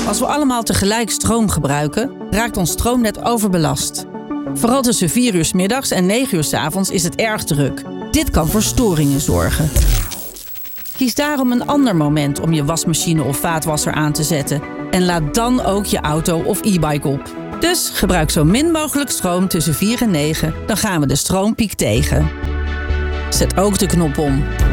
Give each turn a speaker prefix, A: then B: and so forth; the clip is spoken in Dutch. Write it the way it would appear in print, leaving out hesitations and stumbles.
A: Als we allemaal tegelijk stroom gebruiken, raakt ons stroomnet overbelast. Vooral tussen 4 uur 's middags en 9 uur 's avonds is het erg druk. Dit kan voor storingen zorgen. Kies daarom een ander moment om je wasmachine of vaatwasser aan te zetten. En laad dan ook je auto of e-bike op. Dus gebruik zo min mogelijk stroom tussen 4 en 9, dan gaan we de stroompiek tegen. Zet ook de knop om.